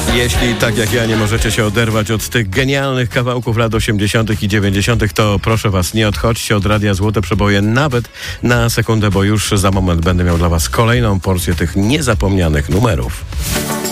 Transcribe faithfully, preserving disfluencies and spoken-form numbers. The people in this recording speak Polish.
Jeśli tak jak ja nie możecie się oderwać od tych genialnych kawałków lat osiemdziesiątych i dziewięćdziesiątych, to proszę was, nie odchodźcie od Radia Złote Przeboje nawet na sekundę, bo już za moment będę miał dla was kolejną porcję tych niezapomnianych numerów.